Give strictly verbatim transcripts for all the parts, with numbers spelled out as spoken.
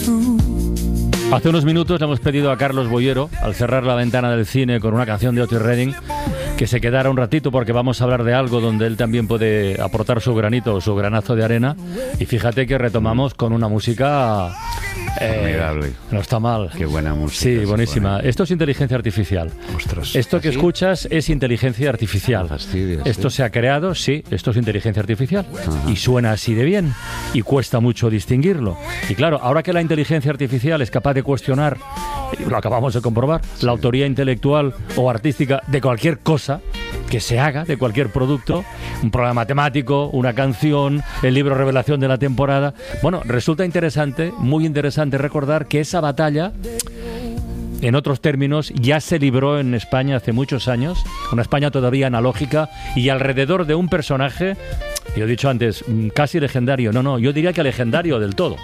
Hace unos minutos le hemos pedido a Carlos Boyero, al cerrar la ventana del cine con una canción de Otis Redding, que se quedara un ratito porque vamos a hablar de algo donde él también puede aportar su granito o su granazo de arena. Y fíjate que retomamos con una música... Eh, no está mal. Qué buena música. Sí, buenísima. Esto es inteligencia artificial. Ostras. Esto que ¿Sí? escuchas es inteligencia artificial. Fastidia, esto sí. se ha creado, sí, esto es inteligencia artificial. Ajá. Y suena así de bien. Y cuesta mucho distinguirlo. Y claro, ahora que la inteligencia artificial es capaz de cuestionar, lo acabamos de comprobar, sí. la autoría intelectual o artística de cualquier cosa que se haga, de cualquier producto, un programa matemático, una canción, el libro revelación de la temporada. Bueno, resulta interesante, muy interesante recordar que esa batalla, en otros términos, ya se libró en España hace muchos años, una España todavía analógica y alrededor de un personaje, yo he dicho antes, casi legendario, no, no, yo diría que legendario del todo.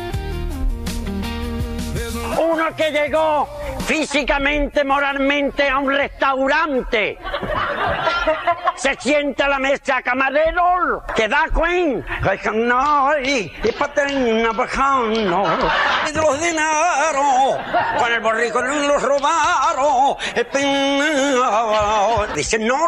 Uno que llegó físicamente, moralmente a un restaurante, se sienta a la mesa camarero, que da Queen, no, y patrina bajando, de los dineros, con el borrico los robaron, dice no,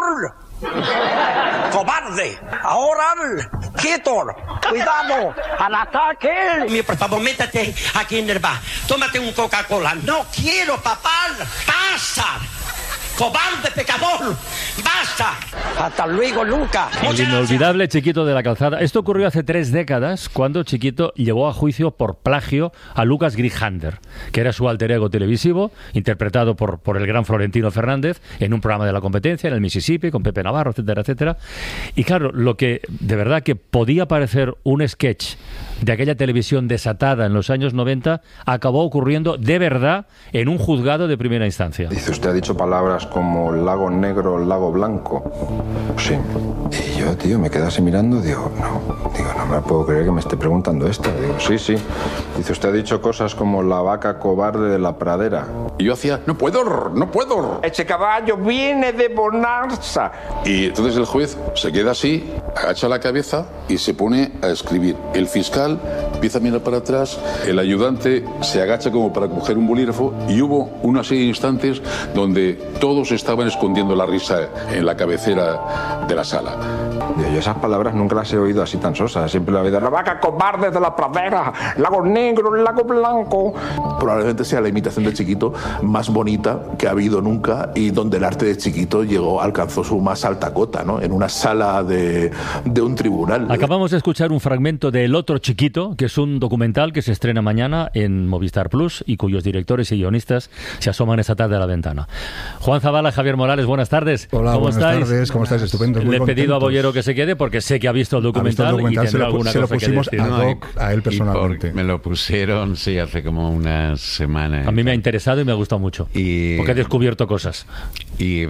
cobarde, ahora quieto, cuidado, al ataque. Por favor, métate aquí en el bar, tómate un Coca-Cola. No quiero, papá, pasa. ¡Cobarde, pecador! ¡Basta! ¡Hasta luego, Luca! El inolvidable Chiquito de la Calzada. Esto ocurrió hace tres décadas, cuando Chiquito llevó a juicio por plagio a Lucas Grijander, que era su alter ego televisivo, interpretado por, por el gran Florentino Fernández, en un programa de La Competencia, en el Mississippi, con Pepe Navarro, etcétera, etcétera. Y claro, lo que de verdad que podía parecer un sketch de aquella televisión desatada en los años noventa, acabó ocurriendo de verdad en un juzgado de primera instancia. Dice, usted ha dicho palabras como lago negro, lago blanco. Sí. Y yo, tío, me quedé así mirando, digo, no, digo, no me puedo creer que me esté preguntando esto. Digo, sí, sí. Dice, usted ha dicho cosas como la vaca cobarde de la pradera. Y yo hacía, no puedo, no puedo. Ese caballo viene de Bonanza. Y entonces el juez se queda así, agacha la cabeza y se pone a escribir. El fiscal empieza a mirar para atrás, el ayudante se agacha como para coger un bolígrafo y hubo una serie de instantes donde todos estaban escondiendo la risa en la cabecera de la sala. Yo esas palabras nunca las he oído así tan sosas, siempre la he oído. La vaca cobarde de la pradera, lago negro, lago blanco. Probablemente sea la imitación de Chiquito más bonita que ha habido nunca y donde el arte de Chiquito llegó, alcanzó su más alta cota, ¿no? En una sala de, de un tribunal. Acabamos de escuchar un fragmento de El otro Chiquito, que es un documental que se estrena mañana en Movistar Plus y cuyos directores y guionistas se asoman esta tarde a la ventana. Juan Zabala, Javier Morales, buenas tardes. Hola, ¿Cómo buenas estáis? tardes, ¿cómo estáis? Estupendo. Le he pedido a Boyero que se quede porque sé que ha visto el documental, ha visto el documental y tendrá se lo, alguna se lo cosa pusimos que decir. ad hoc a él personalmente. Me lo pusieron, sí, hace como unas semanas. A mí me ha interesado y me ha gustado mucho, y, porque he descubierto cosas. Y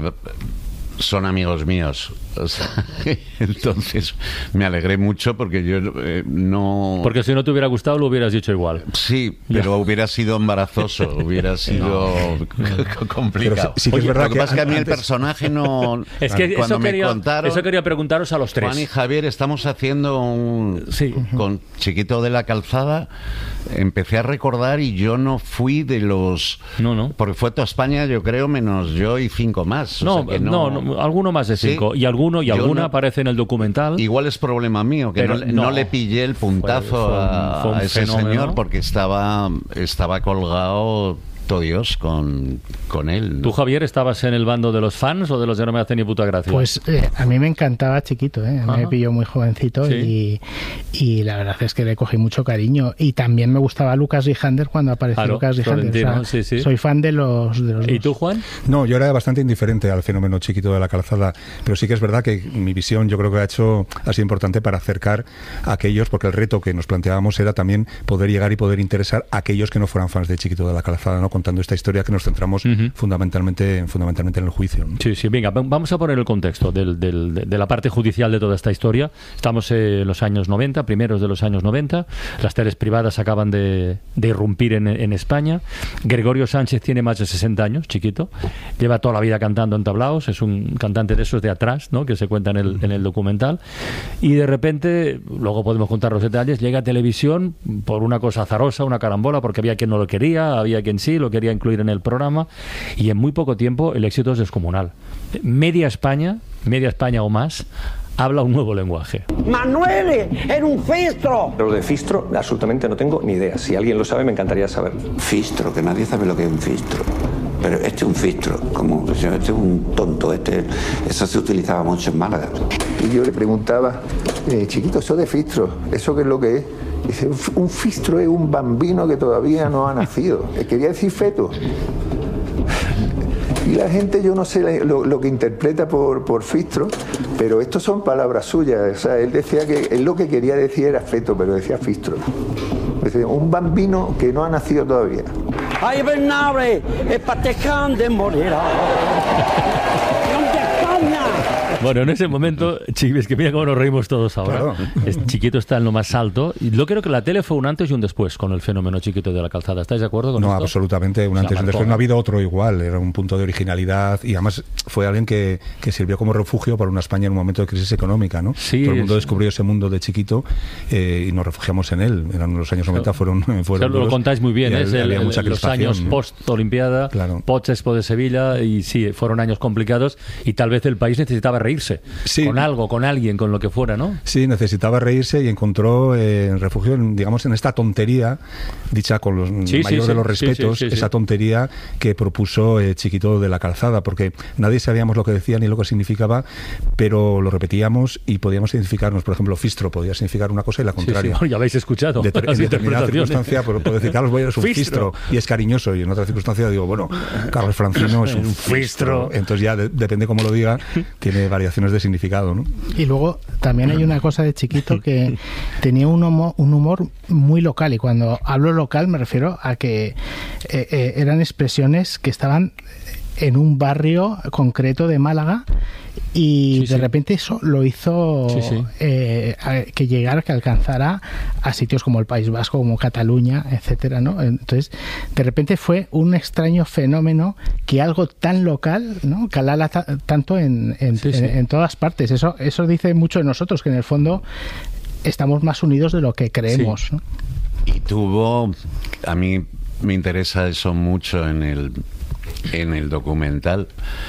son amigos míos. O sea, entonces me alegré mucho porque yo eh, no... Porque si no te hubiera gustado lo hubieras dicho igual. Sí, pero ya. hubiera sido embarazoso, hubiera sido no. complicado. Sí, sí que Oye, es verdad lo que, que pasa es que a mí antes... el personaje no... Es que cuando eso me quería, contaron, eso quería preguntaros a los tres. Juan y Javier, estamos haciendo un... Sí. Con Chiquito de la Calzada, empecé a recordar y yo no fui de los... No, no. Porque fue toda España, yo creo, menos yo y cinco más. O no, sea que no, no, no, alguno más de cinco. ¿Sí? Y alguno y yo alguna no... aparece en el documental. Igual es problema mío, que no, no, no le pillé el puntazo fue, fue un, a, fue un a ese fenómeno. Señor porque estaba, estaba colgado... Dios con, con él, ¿no? ¿Tú, Javier, estabas en el bando de los fans o de los que no me hacen ni puta gracia? Pues eh, a mí me encantaba Chiquito, ¿eh? Me pilló muy jovencito. ¿Sí? y, y la verdad es que le cogí mucho cariño. Y también me gustaba Lucas Grijander cuando apareció claro, Lucas Grijander. O sea, sí, sí. Soy fan de los, de los ¿Y dos. tú, Juan? No, yo era bastante indiferente al fenómeno Chiquito de la Calzada, pero sí que es verdad que mi visión yo creo que ha hecho ha sido importante para acercar a aquellos, porque el reto que nos planteábamos era también poder llegar y poder interesar a aquellos que no fueran fans de Chiquito de la Calzada, ¿no? contando esta historia que nos centramos uh-huh. fundamentalmente, fundamentalmente en el juicio, ¿no? Sí, sí, venga, vamos a poner el contexto del, del, de la parte judicial de toda esta historia. Estamos en los años noventa, primeros de los años noventa, las teles privadas acaban de, de irrumpir en, en España. Gregorio Sánchez tiene más de sesenta años, chiquito, lleva toda la vida cantando en tablaos, es un cantante de esos de atrás, ¿no?, que se cuenta en el, en el documental, y de repente, luego podemos contar los detalles, llega a televisión por una cosa azarosa, una carambola, porque había quien no lo quería, había quien sí, lo quería incluir en el programa, y en muy poco tiempo el éxito es descomunal. Media España, media España o más, habla un nuevo lenguaje. Manuel, era un fistro. Pero de fistro absolutamente no tengo ni idea. Si alguien lo sabe, me encantaría saber. Fistro, que nadie sabe lo que es un fistro. Pero este es un fistro, como este es un tonto, este, eso se utilizaba mucho en Málaga. Y yo le preguntaba, eh, chiquito, ¿eso de fistro? ¿Eso qué es lo que es? Dice, un fistro es un bambino que todavía no ha nacido. Quería decir feto. Y la gente, yo no sé lo, lo que interpreta por, por fistro, pero estos son palabras suyas. O sea, él decía que él lo que quería decir era feto, pero decía fistro. Decía, un bambino que no ha nacido todavía. Ay, Bernabe, es patecán de Morera. Bueno, en ese momento, es que mira cómo nos reímos todos ahora. Claro. Es, Chiquito está en lo más alto. Y yo creo que la tele fue un antes y un después con el fenómeno Chiquito de la Calzada. ¿Estáis de acuerdo con no, esto? No, absolutamente. Un antes y un después. No ha habido otro igual. Era un punto de originalidad. Y además fue alguien que, que sirvió como refugio para una España en un momento de crisis económica, ¿no? Sí, Todo el mundo es... descubrió ese mundo de Chiquito eh, y nos refugiamos en él. Eran los años noventa, fueron... fueron o sea, lo contáis muy bien. Es el, el, los años post-Olimpiada, claro. post-Expo de Sevilla. Y sí, fueron años complicados. Y tal vez el país necesitaba reírse. Sí. Con algo, con alguien, con lo que fuera, ¿no? Sí, necesitaba reírse y encontró eh, refugio, en, digamos, en esta tontería, dicha con los sí, mayor sí, de los sí, respetos, sí, sí, sí, esa sí. tontería que propuso eh, Chiquito de la Calzada, porque nadie sabíamos lo que decía ni lo que significaba, pero lo repetíamos y podíamos identificarnos. Por ejemplo, fistro podía significar una cosa y la contraria. Sí, sí. Ya habéis escuchado. De, en determinada circunstancia puedo decir, Carlos Boyer es un fistro. fistro y es cariñoso, y en otra circunstancia digo, bueno, Carlos Francino es un, un fistro. fistro. Entonces ya de, depende cómo lo diga, tiene variaciones de significado, ¿no? Y luego también hay una cosa de Chiquito que tenía un humor, un humor muy local, y cuando hablo local me refiero a que eh, eh, eran expresiones que estaban en un barrio concreto de Málaga, y sí, de sí. repente eso lo hizo sí, sí. Eh, que llegara, que alcanzara a sitios como el País Vasco, como Cataluña, etcétera, ¿no? Entonces, de repente fue un extraño fenómeno que algo tan local, ¿no?, calara ta- tanto en, en, sí, sí. en, en todas partes. Eso, eso dice mucho de nosotros, que en el fondo estamos más unidos de lo que creemos, sí. ¿no? Y tuvo, a mí me interesa eso mucho en el en el documental,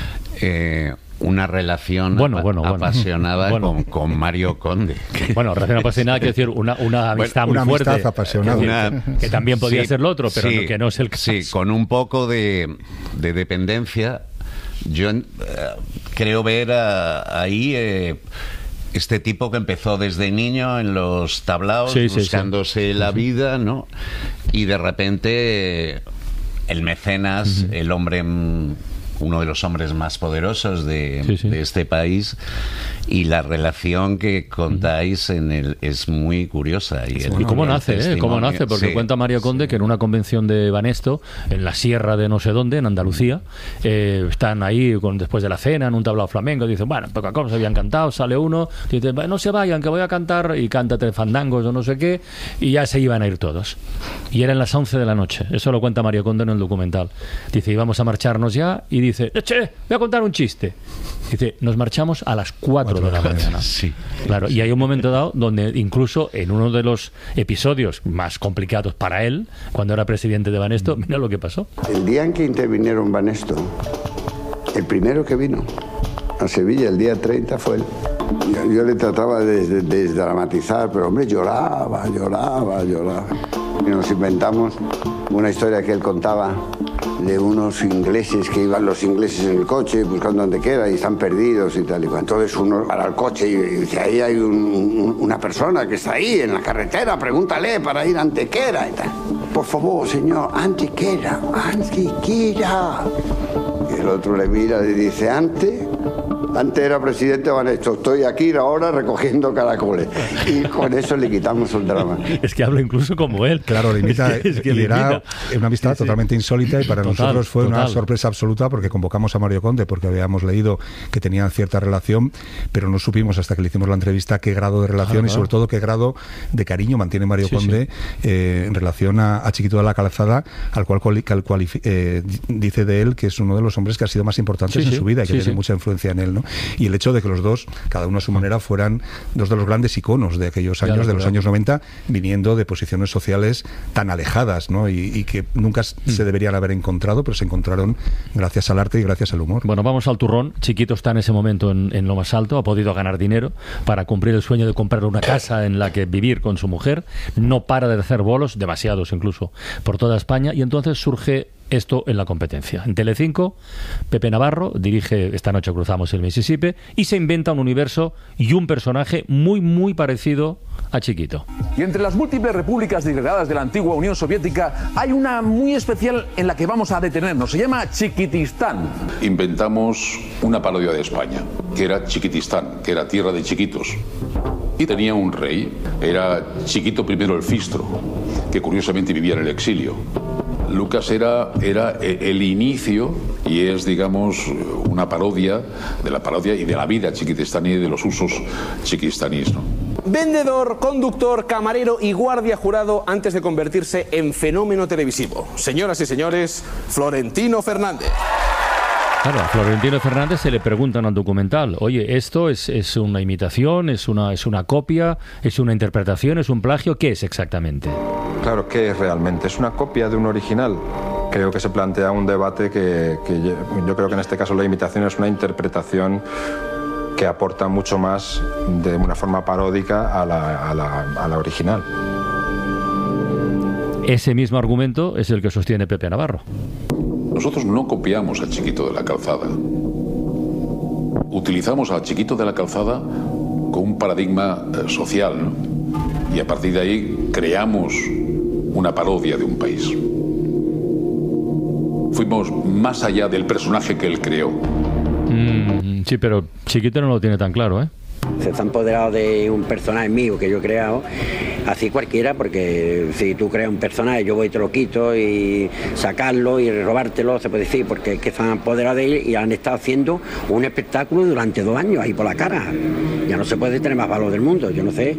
eh, una relación bueno, apa- bueno, bueno. apasionada bueno. Con, con Mario Conde. Bueno, relación apasionada quiere decir una, una amistad bueno, muy una fuerte. Amistad apasionada. Una, que, que también podía sí, ser lo otro, pero sí, no, que no es el caso. Sí, con un poco de, de dependencia. Yo eh, creo ver a, ahí... Eh, este tipo que empezó desde niño en los tablaos, sí, buscándose sí, sí. la vida, ¿no? Y de repente el mecenas, uh-huh. el hombre, uno de los hombres más poderosos de, sí, sí. de este país, y la relación que contáis en el es muy curiosa. Y, el, ¿Y cómo nace? ¿eh? ¿Cómo nace? Porque sí, cuenta Mario Conde sí. que en una convención de Banesto, en la sierra de no sé dónde, en Andalucía, eh, están ahí con, después de la cena en un tablao flamenco, dicen, bueno, poca cosa, se habían cantado, sale uno, dice, no se vayan, que voy a cantar, y cántate fandangos o no sé qué, y ya se iban a ir todos. Y eran las once de la noche, eso lo cuenta Mario Conde en el documental. Dice, íbamos a marcharnos ya, y dice, che, voy a contar un chiste. Dice, nos marchamos a las cuatro de la mañana. Sí. Claro, y hay un momento dado donde incluso en uno de los episodios más complicados para él, cuando era presidente de Banesto, mira lo que pasó. El día en que intervinieron Banesto, el primero que vino a Sevilla, el día treinta, fue él. Yo, yo le trataba de, de, de desdramatizar, pero hombre, lloraba, lloraba, lloraba. Y nos inventamos una historia que él contaba de unos ingleses que iban los ingleses en el coche buscando donde quiera y están perdidos y tal y cual. Entonces uno para el coche y dice, ahí hay un, un, una persona que está ahí en la carretera, pregúntale para ir a Antequera y tal. Por favor, señor, Antequera, Antequera. Y el otro le mira y dice, ante, Antes era presidente Banesto, estoy aquí ahora recogiendo caracoles. Y con eso le quitamos el drama. Es que habla incluso como él. Claro, le imita. Es que, es que le era una amistad sí, sí. totalmente insólita y para total, nosotros fue total. una sorpresa absoluta porque convocamos a Mario Conde porque habíamos leído que tenían cierta relación, pero no supimos hasta que le hicimos la entrevista qué grado de relación ah, y sobre todo qué grado de cariño mantiene Mario sí, Conde sí. Eh, en relación a, a Chiquito de la Calzada, al cual, al cual eh, dice de él que es uno de los hombres que ha sido más importantes sí, en sí. su vida y que sí, tiene sí. mucha influencia en él, ¿no? Y el hecho de que los dos, cada uno a su manera, fueran dos de los grandes iconos de aquellos años, claro, de los claro. años noventa, viniendo de posiciones sociales tan alejadas, ¿no? Y, y que nunca mm. se deberían haber encontrado, pero se encontraron gracias al arte y gracias al humor. Bueno, vamos al turrón. Chiquito está en ese momento en, en lo más alto, ha podido ganar dinero para cumplir el sueño de comprar una casa en la que vivir con su mujer, no para de hacer bolos, demasiados incluso, por toda España, y entonces surge esto en la competencia. En Telecinco, Pepe Navarro dirige Esta noche cruzamos el Mississippi y se inventa un universo y un personaje muy, muy parecido a Chiquito. Y entre las múltiples repúblicas disgregadas de la antigua Unión Soviética hay una muy especial en la que vamos a detenernos. Se llama Chiquitistán. Inventamos una parodia de España, que era Chiquitistán, que era tierra de chiquitos. Y tenía un rey, era Chiquito primero el Fistro, que curiosamente vivía en el exilio. Lucas era, era el inicio y es, digamos, una parodia de la parodia y de la vida chiquitistaní y de los usos chiquistanís, ¿no? Vendedor, conductor, camarero y guardia jurado antes de convertirse en fenómeno televisivo. Señoras y señores, Florentino Fernández. Claro, a Florentino Fernández se le pregunta en el documental, oye, ¿esto es, es una imitación, es una, es una copia, es una interpretación, es un plagio? ¿Qué es exactamente? Claro, ¿qué es realmente? ¿Es una copia de un original? Creo que se plantea un debate que, que yo, yo creo que en este caso la imitación es una interpretación que aporta mucho más de una forma paródica a la, a la, a la original. Ese mismo argumento es el que sostiene Pepe Navarro. Nosotros no copiamos al Chiquito de la Calzada. Utilizamos al Chiquito de la Calzada con un paradigma eh, social, ¿no? Y a partir de ahí creamos una parodia de un país. Fuimos más allá del personaje que él creó. Mm, sí, pero Chiquito no lo tiene tan claro, ¿eh? Se está empoderado de un personaje mío que yo he creado, así cualquiera, porque si tú creas un personaje, yo voy y te lo quito y sacarlo y robártelo, se puede decir, porque es que se han apoderado de él y han estado haciendo un espectáculo durante dos años ahí por la cara. Ya no se puede tener más valor del mundo, yo no sé.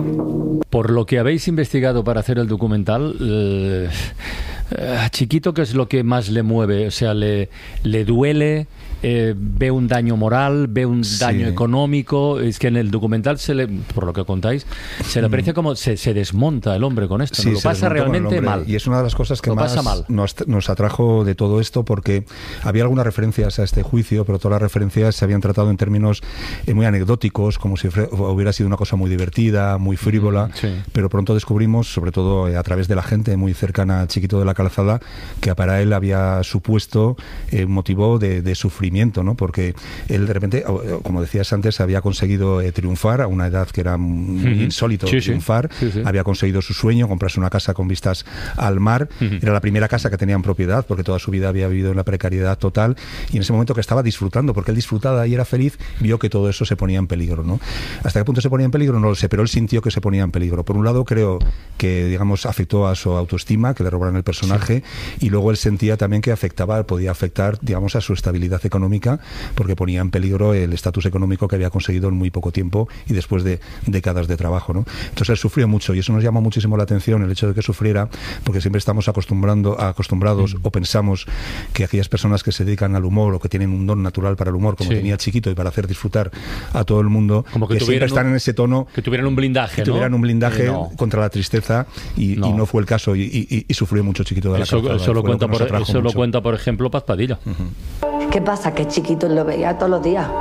Por lo que habéis investigado para hacer el documental, eh, eh, Chiquito, ¿qué es lo que más le mueve? O sea, ¿le, le duele? Eh, ¿Ve un daño moral? ¿Ve un sí. daño económico? Es que en el documental, se le, por lo que contáis, se le parece como se, se desmonta el hombre con esto. Sí, ¿no? Lo pasa realmente mal. Y es una de las cosas que lo más nos, nos atrajo de todo esto, porque había algunas referencias a este juicio, pero todas las referencias se habían tratado en términos eh, muy anecdóticos, como si hubiera sido una cosa muy divertida, muy frívola, sí. Pero pronto descubrimos, sobre todo eh, a través de la gente muy cercana al Chiquito de la Calzada, que para él había supuesto eh, un motivo de, de sufrimiento, ¿no? Porque él de repente, como decías antes, había conseguido eh, triunfar a una edad que era muy uh-huh. insólito sí, triunfar, sí. Sí, sí. Había conseguido su sueño, comprarse una casa con vistas al mar, uh-huh. Era la primera casa que tenía en propiedad, porque toda su vida había vivido en la precariedad total, y en ese momento que estaba disfrutando, porque él disfrutaba y era feliz, vio que todo eso se ponía en peligro, ¿no? ¿Hasta qué punto se ponía en peligro? No lo sé, pero él sintió que se ponía en peligro. Por un lado, creo que, digamos, afectó a su autoestima, que le robaran el personaje, sí. Y luego él sentía también que afectaba, podía afectar, digamos, a su estabilidad económica, porque ponía en peligro el estatus económico que había conseguido en muy poco tiempo y después de décadas de trabajo, ¿no? Entonces él sufrió mucho y eso nos llamó muchísimo la atención, el hecho de que sufriera, porque siempre estamos acostumbrando, acostumbrados mm. o pensamos que aquellas personas que se dedican al humor o que tienen un don natural para el humor, como sí. tenía Chiquito, y para hacer disfrutar a todo el mundo, como que, que siempre están un, en ese tono, que tuvieran un blindaje, que ¿no? tuvieran un blindaje eh, no. contra la tristeza y no. y no fue el caso y, y, y sufrió mucho Chiquito de la eso, Calzada. Eso lo cuenta, por, eso lo cuenta, por ejemplo, Paz Padilla. Uh-huh. ¿Qué pasa? Que Chiquito lo veía todos los días.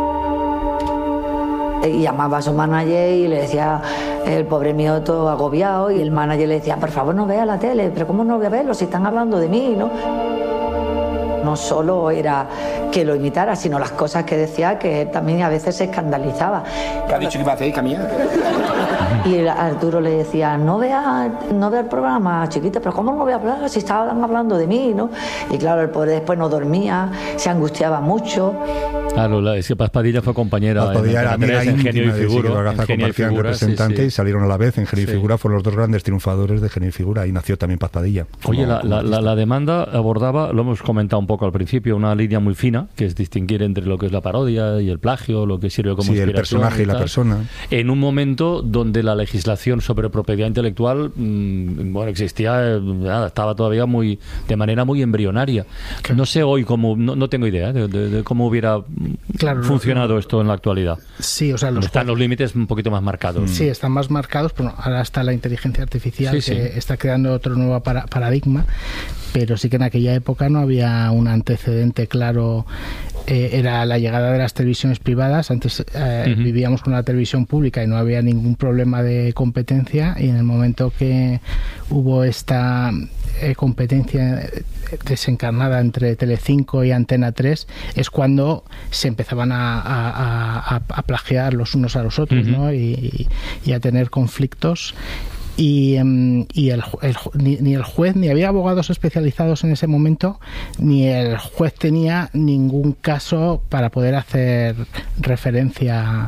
Y llamaba a su manager y le decía, el pobre mío todo agobiado, y el manager le decía, por favor no vea la tele. Pero ¿cómo no voy a verlo si están hablando de mí, no? No solo era que lo imitara, sino las cosas que decía, que también a veces se escandalizaba. ¿Qué ha dicho que iba a hacer, hija mía? Y Arturo le decía, no vea, no vea el programa, Chiquito, pero ¿cómo no voy a hablar si estaban hablando de mí, no? Y claro, el pobre después no dormía, se angustiaba mucho. Claro, la, es que Paz Padilla fue compañera Paz Padilla era amiga en Genio y Figura. Compartían en representante sí, sí. y salieron a la vez. En Genio sí. y Figura fueron los dos grandes triunfadores de Genio y Figura. Y nació también Paz Padilla. Oye, como, la, como la, la demanda abordaba, lo hemos comentado un poco al principio, una línea muy fina, que es distinguir entre lo que es la parodia y el plagio, lo que sirve como sí, inspiración. el personaje y, y la persona. En un momento donde la legislación sobre propiedad intelectual, mmm, bueno, existía, nada, estaba todavía muy de manera muy embrionaria. No sé hoy cómo, no, no tengo idea de, de, de cómo hubiera claro, funcionado no, esto en la actualidad. Sí, o sea, los están los límites un poquito más marcados. Sí, están más marcados, pero ahora está la inteligencia artificial sí, que sí. está creando otro nuevo para, paradigma, pero sí que en aquella época no había un antecedente claro. Eh, era la llegada de las televisiones privadas. Antes eh, uh-huh. vivíamos con la televisión pública y no había ningún problema de competencia, y en el momento que hubo esta eh, competencia desencarnada entre Telecinco y Antena tres es cuando se empezaban a, a, a, a plagiar los unos a los otros, uh-huh. ¿no? y, y a tener conflictos. Y, y el, el, ni, ni el juez, ni había abogados especializados en ese momento, ni el juez tenía ningún caso para poder hacer referencia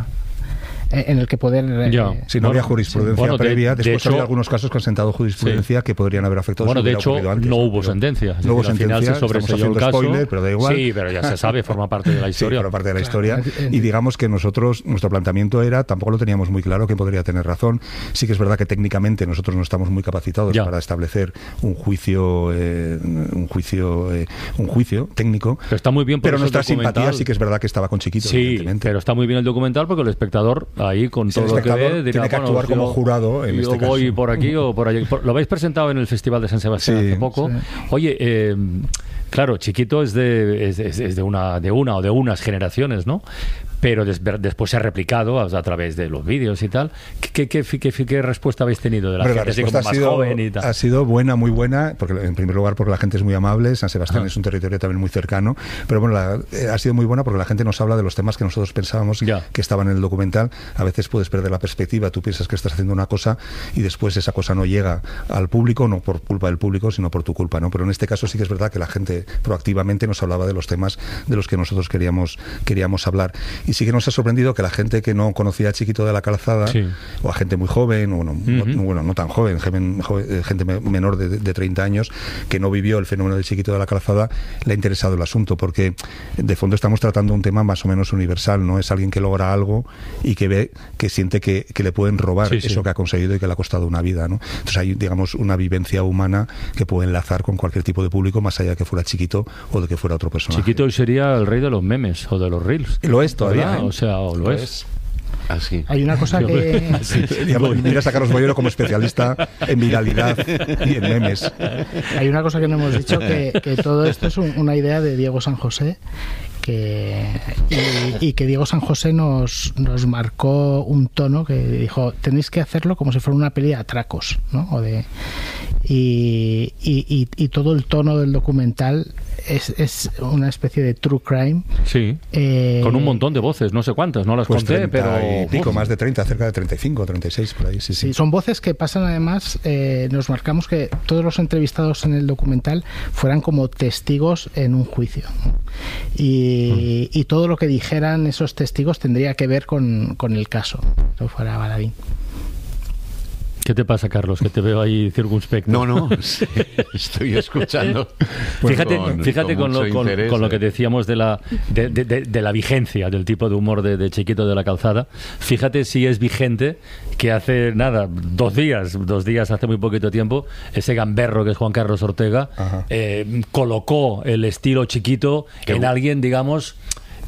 en el que poder... Ya. Eh, si no bueno, había jurisprudencia bueno, previa, de, después de había algunos casos que han sentado jurisprudencia sí. que podrían haber afectado... Bueno, de hecho, antes, no hubo sentencia. No hubo sentencia, se sobreseyó el caso. Spoiler, pero da igual. Sí, pero ya se sabe, forma parte de la historia. Sí, forma parte de la historia. Y digamos que nosotros, nuestro planteamiento era, tampoco lo teníamos muy claro, que podría tener razón. Sí que es verdad que técnicamente nosotros no estamos muy capacitados ya. para establecer un juicio eh, un juicio eh, un juicio técnico. Pero está muy bien por Pero nuestra simpatía sí que es verdad que estaba con Chiquito, sí, pero está muy bien el documental porque el espectador ahí con todo lo que ve dirá, tiene que bueno, actuar como yo, jurado en yo este voy caso. por aquí o por allí. Lo habéis presentado en el Festival de San Sebastián sí, hace poco. Sí. Oye, eh, claro, Chiquito es de es, es, es de una de una o de unas generaciones, ¿no? Pero des, después se ha replicado a, a través de los vídeos y tal. ¿Qué, qué, qué, qué, qué respuesta habéis tenido de la Pero gente? La respuesta así como ha, sido, más joven y tal. ha sido buena, muy buena, porque en primer lugar porque la gente es muy amable, San Sebastián Ajá. es un territorio también muy cercano, pero bueno, la, eh, ha sido muy buena porque la gente nos habla de los temas que nosotros pensábamos ya. que estaban en el documental. A veces puedes perder la perspectiva, tú piensas que estás haciendo una cosa y después esa cosa no llega al público, no por culpa del público, sino por tu culpa, ¿no? Pero en este caso sí que es verdad que la gente proactivamente nos hablaba de los temas de los que nosotros queríamos, queríamos hablar. Y sí que nos ha sorprendido que la gente que no conocía a Chiquito de la Calzada sí. o a gente muy joven o no, uh-huh. no, bueno, no tan joven, joven, joven gente menor de, de treinta años que no vivió el fenómeno de Chiquito de la Calzada, le ha interesado el asunto, porque de fondo estamos tratando un tema más o menos universal, ¿no? Es alguien que logra algo y que ve, que siente que, que le pueden robar sí, eso sí. que ha conseguido y que le ha costado una vida, ¿no? Entonces hay, digamos, una vivencia humana que puede enlazar con cualquier tipo de público, más allá de que fuera Chiquito o de que fuera otro personaje. Chiquito hoy sería el rey de los memes o de los reels. Lo es todavía, ¿eh? O sea, o lo es. Así. Hay una cosa que... Así. Mira a Carlos Bollero como especialista en viralidad y en memes. Hay una cosa que no hemos dicho, que, que todo esto es un, una idea de Diego San José, que y, y que Diego San José nos, nos marcó un tono que dijo, tenéis que hacerlo como si fuera una peli de atracos, ¿no? O de, y, y, y, y todo el tono del documental es, es una especie de true crime. Sí, eh, con un montón de voces, no sé cuántas, no las pues conté, pero... Y pico, más de treinta, cerca de treinta y cinco, treinta y seis, por ahí, sí, sí. Sí, son voces que pasan además, eh, nos marcamos que todos los entrevistados en el documental fueran como testigos en un juicio, ¿no? Y, mm. y todo lo que dijeran esos testigos tendría que ver con, con el caso, si fuera baladín. ¿Qué te pasa, Carlos? Que te veo ahí circunspecto. No, no, sí, estoy escuchando. Fíjate, con, fíjate con, con, lo, con, interés, con lo que decíamos de la, de, de, de, de la vigencia del tipo de humor de, de Chiquito de la Calzada. Fíjate si es vigente que hace, nada, dos días, dos días hace muy poquito tiempo, ese gamberro que es Juan Carlos Ortega, eh, colocó el estilo Chiquito Qué en bu- alguien, digamos...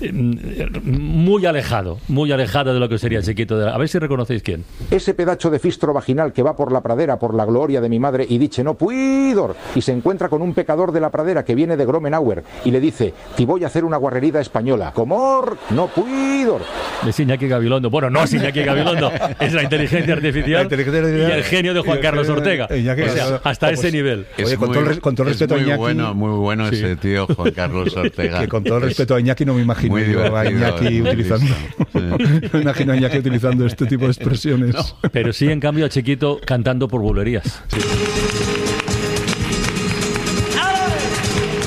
muy alejado, muy alejado de lo que sería Chiquito de la... A ver si reconocéis quién. Ese pedacho de fistro vaginal que va por la pradera por la gloria de mi madre y dice no puidor, y se encuentra con un pecador de la pradera que viene de Gromenauer y le dice, te voy a hacer una guarrerida española, comor, no puidor. Es Iñaki Gabilondo. Bueno, no es Iñaki Gabilondo, es la inteligencia artificial, la inteligencia artificial y el genio de Juan Carlos Ortega. Iñaki, o sea, hasta pues, ese nivel. Oye, con, muy, todo el, con todo el respeto muy a Iñaki... Bueno, muy bueno sí. ese tío Juan Carlos Ortega. Que con todo el respeto a Iñaki no me imagino muy a Iñaki utilizando, sí. me imagino a Iñaki utilizando este tipo de expresiones. No, pero sí, en cambio, a Chiquito cantando por bulerías. Sí.